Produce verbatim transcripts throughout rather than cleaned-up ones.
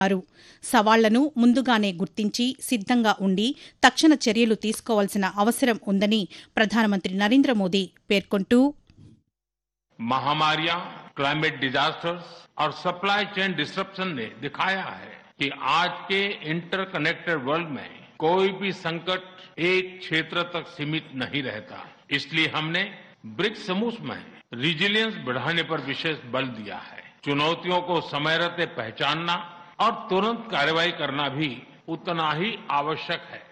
సవాళ్లను ముందుగానే గుర్తించి సిద్దంగా ఉండి తక్షణ చర్యలు తీసుకోవాల్సిన అవసరం ఉందని ప్రధానమంత్రి నరేంద్ర మోదీ పేర్కొంటూ महामारियां, क्लाइमेट डिजास्टर्स और सप्लाई चेन डिस्ट्रप्शन ने दिखाया है कि आज के इंटरकनेक्टेड वर्ल्ड में कोई भी संकट एक क्षेत्र तक सीमित नहीं रहता। इसलिए हमने ब्रिक्स समूह में रिजिलियंस बढ़ाने पर विशेष बल दिया है। चुनौतियों को समय रहते पहचानना और तुरंत कार्रवाई करना भी उतना ही आवश्यक है।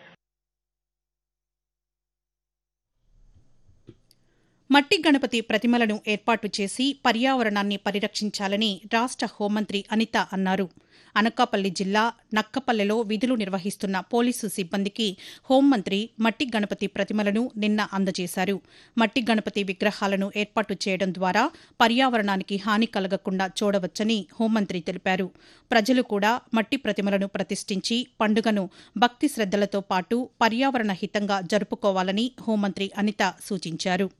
మట్టి గణపతి ప్రతిమలను ఏర్పాటు చేసి పర్యావరణాన్ని పరిరక్షించాలని రాష్ట హోంమంత్రి అనిత అన్నారు. అనకాపల్లి జిల్లా నక్కపల్లెలో విధులు నిర్వహిస్తున్న పోలీసు సిబ్బందికి హోంమంత్రి మట్టి గణపతి ప్రతిమలను నిన్న అందజేశారు. మట్టి గణపతి విగ్రహాలను ఏర్పాటు చేయడం ద్వారా పర్యావరణానికి హాని కలగకుండా చూడవచ్చని హోంమంత్రి తెలిపారు. ప్రజలు కూడా మట్టి ప్రతిమలను ప్రతిష్ఠించి పండుగను భక్తి శ్రద్దలతో పాటు పర్యావరణ హితంగా జరుపుకోవాలని హోంమంత్రి అనిత సూచించారు.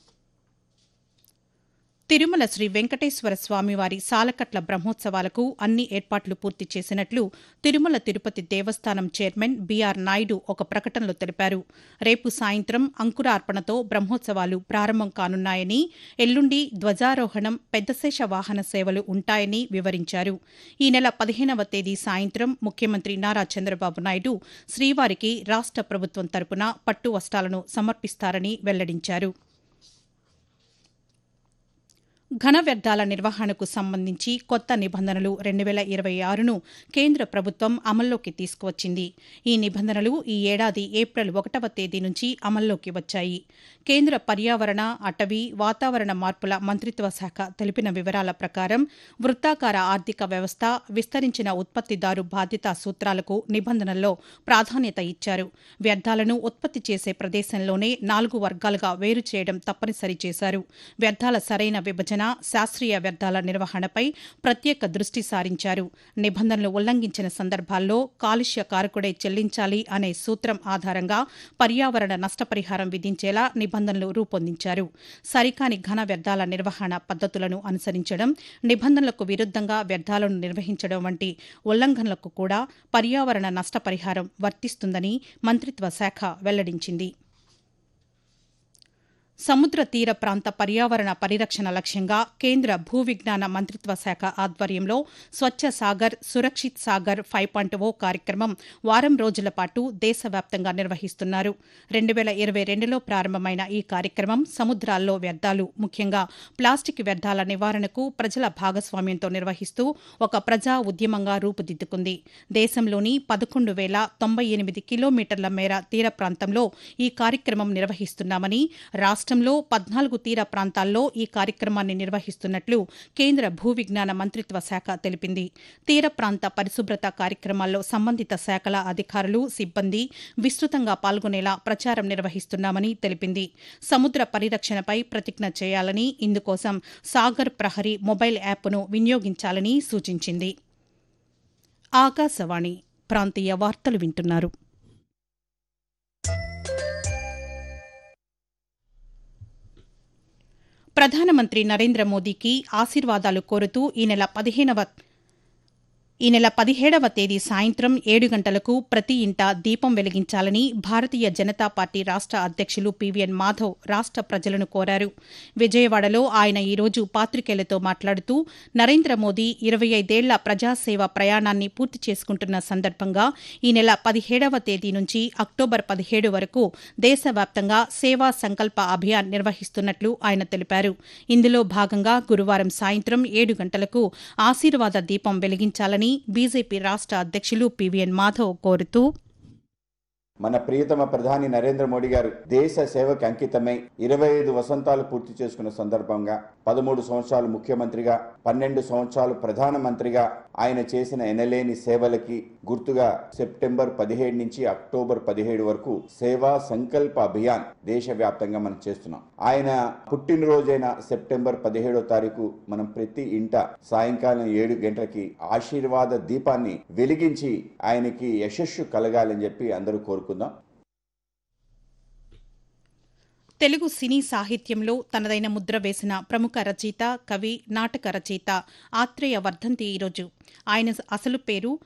తిరుమల శ్రీ వెంకటేశ్వర స్వామివారి సాలకట్ల బ్రహ్మోత్సవాలకు అన్ని ఏర్పాట్లు పూర్తి చేసినట్లు తిరుమల తిరుపతి దేవస్థానం చైర్మన్ బీఆర్ నాయుడు ఒక ప్రకటనలో తెలిపారు. రేపు సాయంత్రం అంకురార్పణతో బ్రహ్మోత్సవాలు ప్రారంభం కానున్నాయని, ఎల్లుండి ధ్వజారోహణం, పెద్దశేష వాహన సేవలు ఉంటాయని వివరించారు. ఈ నెల పదిహేనవ తేదీ సాయంత్రం ముఖ్యమంత్రి నారా చంద్రబాబు నాయుడు శ్రీవారికి రాష్ట ప్రభుత్వం తరపున పట్టు వస్త్రాలను సమర్పిస్తారని వెల్లడించారు. ఘన వ్యర్థాల నిర్వహణకు సంబంధించి కొత్త నిబంధనలు రెండు వేల ఇరవై ఆరును కేంద్ర ప్రభుత్వం అమల్లోకి తీసుకువచ్చింది. ఈ నిబంధనలు ఈ ఏడాది ఏప్రిల్ ఒకటవ తేదీ నుంచి అమల్లోకి వచ్చాయి. కేంద్ర పర్యావరణ, అటవీ, వాతావరణ మార్పుల మంత్రిత్వ శాఖ తెలిపిన వివరాల ప్రకారం వృత్తాకార ఆర్థిక వ్యవస్థ, విస్తరించిన ఉత్పత్తిదారు బాధ్యతా సూత్రాలకు నిబంధనల్లో ప్రాధాన్యత ఇచ్చారు. వ్యర్థాలను ఉత్పత్తి చేసే ప్రదేశంలోనే నాలుగు వర్గాలుగా వేరు చేయడం తప్పనిసరి చేశారు. వ్యర్థాల సరైన విభజన, శాస్త్రీయ వ్యర్థాల నిర్వహణపై ప్రత్యేక దృష్టి సారించారు. నిబంధనలు ఉల్లంఘించిన సందర్భాల్లో కాలుష్య కారకుడే చెల్లించాలి అనే సూత్రం ఆధారంగా పర్యావరణ నష్టపరిహారం విధించేలా నిబంధనలు రూపొందించారు. సరికాని ఘన వ్యర్థాల నిర్వహణ పద్దతులను అనుసరించడం, నిబంధనలకు విరుద్దంగా వ్యర్థాలను నిర్వహించడం వంటి ఉల్లంఘనలకు కూడా పర్యావరణ నష్టపరిహారం వర్తిస్తుందని మంత్రిత్వ శాఖ వెల్లడించింది. సముద్ర తీర ప్రాంత పర్యావరణ పరిరక్షణ లక్ష్యంగా కేంద్ర భూ విజ్ఞాన మంత్రిత్వ శాఖ ఆధ్వర్యంలో స్వచ్ఛ సాగర్, సురక్షిత్ సాగర్ ఫైవ్ పాయింట్ ఓ కార్యక్రమం వారం రోజుల పాటు దేశవ్యాప్తంగా నిర్వహిస్తున్నారు. రెండు వేల ఇరవై రెండులో ప్రారంభమైన ఈ కార్యక్రమం సముద్రాల్లో వ్యర్థాలు, ముఖ్యంగా ప్లాస్టిక్ వ్యర్థాల నివారణకు ప్రజల భాగస్వామ్యంతో నిర్వహిస్తూ ఒక ప్రజా ఉద్యమంగా రూపుదిద్దుకుంది. దేశంలోని పదకొండు వేల తొంభై ఎనిమిది కిలోమీటర్ల మేర తీర ప్రాంతంలో ఈ కార్యక్రమం నిర్వహిస్తున్నామని, రాష్ట్ర రాష్ట్రంలో పద్నాలుగు తీర ప్రాంతాల్లో ఈ కార్యక్రమాన్ని నిర్వహిస్తున్నట్లు కేంద్ర భూ విజ్ఞాన మంత్రిత్వ శాఖ తెలిపింది. తీర ప్రాంత పరిశుభ్రత కార్యక్రమాల్లో సంబంధిత శాఖల అధికారులు, సిబ్బంది విస్తృతంగా పాల్గొనేలా ప్రచారం నిర్వహిస్తున్నామని తెలిపింది. సముద్ర పరిరక్షణపై ప్రతిజ్ఞ చేయాలని, ఇందుకోసం సాగర్ ప్రహరీ మొబైల్ యాప్ను వినియోగించాలని సూచించింది. ఆకాశవాణి ప్రాంతీయ వార్తలు వింటున్నారు. ప్రధానమంత్రి నరేంద్ర మోదీకి ఆశీర్వాదాలు కోరుతూ ఈ నెల పదిహేనవ ఈ నెల పదిహేడవ తేదీ సాయంత్రం ఏడు గంటలకు ప్రతి ఇంటా దీపం వెలిగించాలని భారతీయ జనతా పార్టీ రాష్ట అధ్యక్షులు పీవీఎన్ మాధవ్ రాష్ట ప్రజలను కోరారు. విజయవాడలో ఆయన ఈరోజు పాతికేయులతో మాట్లాడుతూ నరేంద్ర మోదీ ఇరవై ఐదేళ్ల ప్రజాసేవ ప్రయాణాన్ని పూర్తి చేసుకుంటున్న సందర్భంగా ఈ నెల పదిహేడవ తేదీ నుంచి అక్టోబర్ పదిహేడు వరకు దేశవ్యాప్తంగా సేవా సంకల్ప అభియాన్ నిర్వహిస్తున్నట్లు ఆయన తెలిపారు. ఇందులో భాగంగా గురువారం సాయంత్రం ఏడు గంటలకు ఆశీర్వాద దీపం వెలిగించాలని బీజేపీ రాష్ట్ర అధ్యక్షులు పీవీఎన్ మాధవ్ కోరుతూ, మన ప్రియతమ ప్రధాని నరేంద్ర మోడీ గారు దేశ సేవకు అంకితమై ఇరవై ఐదు వసంతాలు పూర్తి చేసుకున్న సందర్భంగా పదమూడు సంవత్సరాలు ముఖ్యమంత్రిగా, పన్నెండు సంవత్సరాలు ప్రధానమంత్రిగా ఆయన చేసిన ఎనలేని సేవలకి గుర్తుగా సెప్టెంబర్ పదిహేడు నుంచి అక్టోబర్ పదిహేడు వరకు సేవా సంకల్ప అభియాన్ దేశవ్యాప్తంగా మనం చేస్తున్నాం. ఆయన పుట్టినరోజైన సెప్టెంబర్ పదిహేడో తారీఖు మనం ప్రతి ఇంట సాయంకాలం ఏడు గంటలకి ఆశీర్వాద దీపాన్ని వెలిగించి ఆయనకి యశస్సు కలగాలని చెప్పి అందరూ కోరుకుందాం. తెలుగు సినీ సాహిత్యంలో తనదైన ముద్ర వేసిన ప్రముఖ రచయిత, కవి, నాటక రచయిత ఆత్రేయ వర్ధంతి ఈరోజు. ఆయన అసలు పేరు